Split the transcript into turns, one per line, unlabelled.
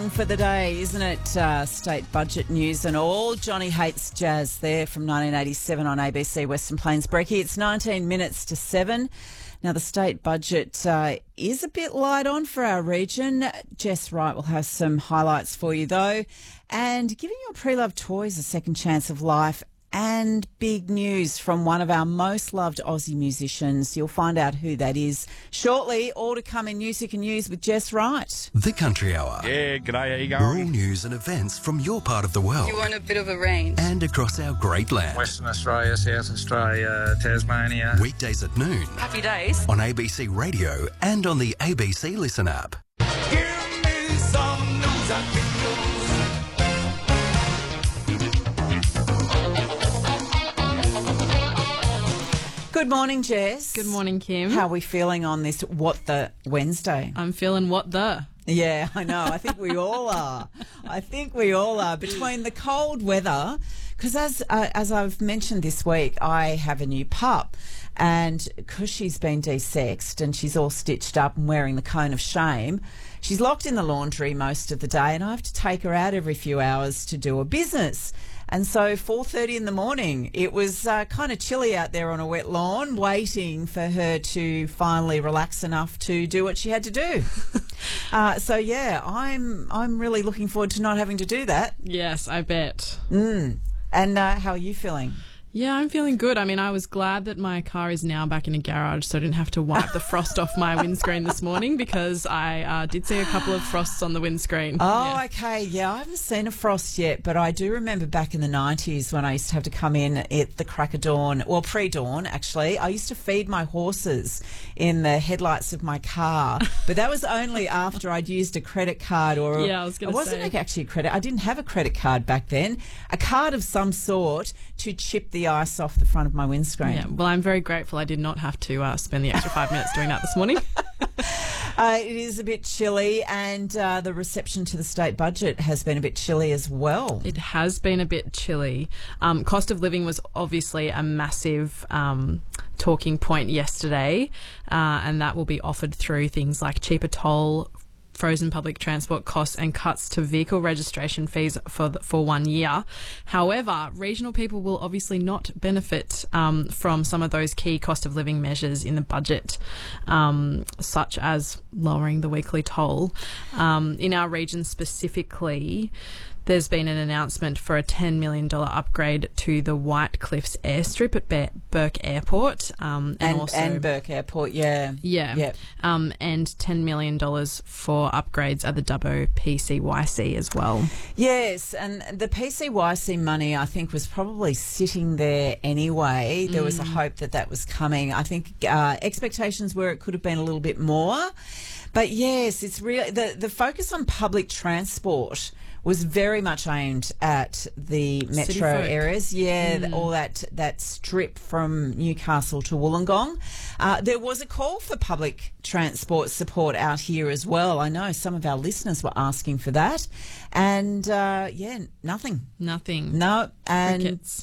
song for the day, isn't it? State budget news and all. Johnny Hates Jazz there from 1987 on ABC Western Plains Brekkie. It's 19 minutes to 7. Now, the state budget is a bit light on for our region. Jess Wright will have some highlights for you, though. And giving your pre-loved toys a second chance of life. And big news from one of our most loved Aussie musicians. You'll find out who that is shortly. All to come in Music and News with Jess Wright.
The Country Hour.
Yeah, g'day, how you going?
Rural news and events from your part of the world.
You want a bit of a range.
And across our great land.
Western Australia, South Australia, Tasmania.
Weekdays at noon.
Happy days.
On ABC Radio and on the ABC Listen app.
Give me some news and news.
Good morning, Jess.
Good morning, Kim.
How are we feeling on this What the Wednesday?
I'm feeling what the?
Yeah, I know. I think we all are. Between the cold weather, because as I've mentioned this week, I have a new pup, and because she's been de-sexed and she's all stitched up and wearing the cone of shame, she's locked in the laundry most of the day, and I have to take her out every few hours to do a business. And so 4:30 in the morning, it was kind of chilly out there on a wet lawn, waiting for her to finally relax enough to do what she had to do. So yeah, I'm really looking forward to not having to do that.
Yes, I bet.
And how are you feeling?
Yeah, I'm feeling good. I mean, I was glad that my car is now back in a garage, so I didn't have to wipe the frost off my windscreen this morning, because I did see a couple of frosts on the windscreen.
Oh,
yeah.
okay. Yeah, I haven't seen a frost yet, but I do remember back in the 90s when I used to have to come in at the crack of dawn, well, pre-dawn, actually. I used to feed my horses in the headlights of my car, but that was only after I'd used a credit card or...
Yeah, I was going to say.
It wasn't actually a credit. I didn't have a credit card back then. A card of some sort to chip the ice off the front of my windscreen.
Yeah, well, I'm very grateful I did not have to spend the extra 5 minutes doing that this morning.
It is a bit chilly, and the reception to the state budget has been a bit chilly as well.
It has been a bit chilly. Cost of living was obviously a massive talking point yesterday, and that will be offered through things like cheaper toll, frozen public transport costs, and cuts to vehicle registration fees for 1 year. However, regional people will obviously not benefit from some of those key cost of living measures in the budget, such as lowering the weekly toll. In our region specifically, there's been an announcement for a $10 million upgrade to the White Cliffs airstrip at Burke Airport. And
Burke Airport, yeah.
Yeah.
Yep.
And $10 million for upgrades at the Dubbo PCYC as well.
Yes, and the PCYC money, I think, was probably sitting there anyway. There was a hope that was coming. I think expectations were it could have been a little bit more. But yes, it's really the focus on public transport was very much aimed at the metro areas. Yeah, all that strip from Newcastle to Wollongong. There was a call for public transport support out here as well. I know some of our listeners were asking for that. And, nothing.
Nothing.
No. And
Crickets.